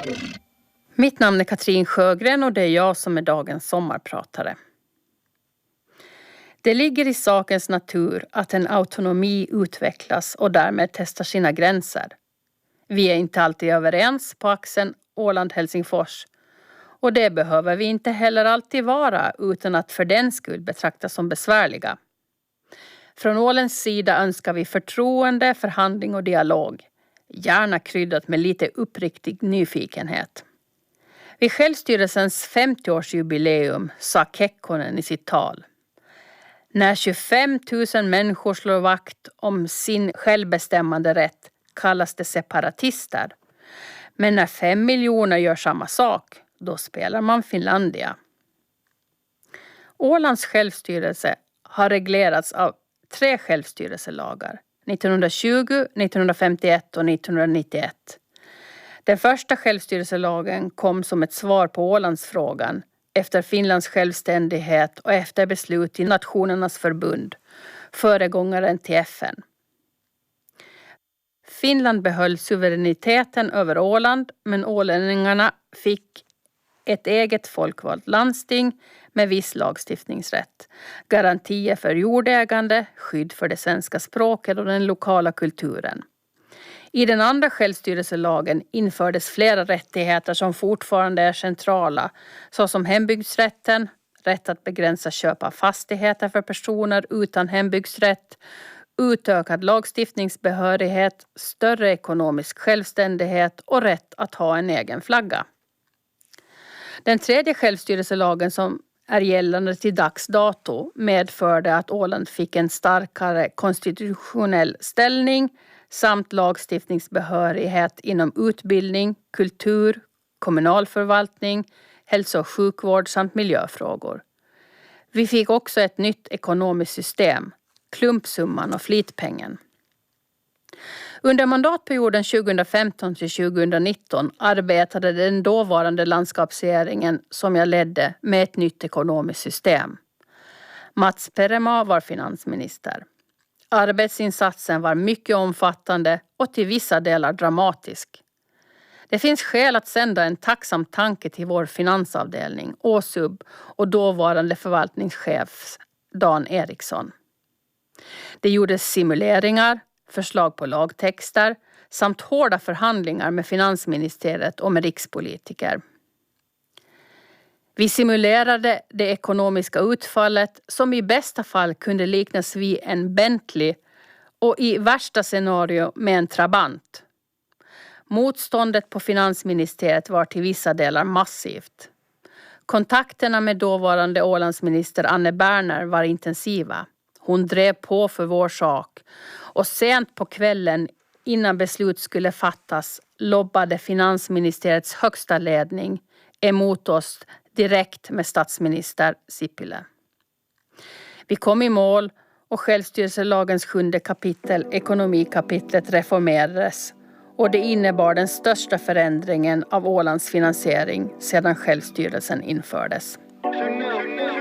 Mitt namn är Katrin Sjögren och det är jag som är dagens sommarpratare. Det ligger i sakens natur att en autonomi utvecklas och därmed testar sina gränser. Vi är inte alltid överens på axeln Åland-Helsingfors och det behöver vi inte heller alltid vara utan att för den skull betraktas som besvärliga. Från Ålands sida önskar vi förtroende, förhandling och dialog, gärna kryddat med lite uppriktig nyfikenhet. Vid självstyrelsens 50-årsjubileum sa Kekkonen i sitt tal: när 25 000 människor slår vakt om sin självbestämmande rätt kallas det separatister. Men när 5 miljoner gör samma sak, då spelar man Finlandia. Ålands självstyrelse har reglerats av 3 självstyrelselagar, 1920, 1951 och 1991. Den första självstyrelselagen kom som ett svar på Ålandsfrågan efter Finlands självständighet och efter beslut i Nationernas förbund, föregångaren till FN. Finland behöll suveräniteten över Åland, men ålänningarna fick ett eget folkvalt landsting med viss lagstiftningsrätt, garantier för jordägande, skydd för det svenska språket och den lokala kulturen. I den andra självstyrelselagen infördes flera rättigheter som fortfarande är centrala, såsom hembygdsrätten, rätt att begränsa köp av fastigheter för personer utan hembygdsrätt, utökad lagstiftningsbehörighet, större ekonomisk självständighet och rätt att ha en egen flagga. Den tredje självstyrelselagen som är gällande till dags dato medförde att Åland fick en starkare konstitutionell ställning samt lagstiftningsbehörighet inom utbildning, kultur, kommunal förvaltning, hälso- och sjukvård samt miljöfrågor. Vi fick också ett nytt ekonomiskt system, klumpsumman och flitpengen. Under mandatperioden 2015 till 2019 arbetade den dåvarande landskapsregeringen som jag ledde med ett nytt ekonomiskt system. Mats Perema var finansminister. Arbetsinsatsen var mycket omfattande och till vissa delar dramatisk. Det finns skäl att sända en tacksam tanke till vår finansavdelning, Åsub, och dåvarande förvaltningschef Dan Eriksson. Det gjordes simuleringar, förslag på lagtexter samt hårda förhandlingar med finansministeriet och med rikspolitiker. Vi simulerade det ekonomiska utfallet som i bästa fall kunde liknas vid en Bentley och i värsta scenario med en Trabant. Motståndet på finansministeriet var till vissa delar massivt. Kontakterna med dåvarande Ålandsminister Anne Berner var intensiva. Hon drev på för vår sak och sent på kvällen innan beslut skulle fattas lobbade finansministeriets högsta ledning emot oss direkt med statsminister Sipilä. Vi kom i mål och självstyrelselagens 7:e kapitel, ekonomikapitlet, reformerades och det innebar den största förändringen av Ålands finansiering sedan självstyrelsen infördes.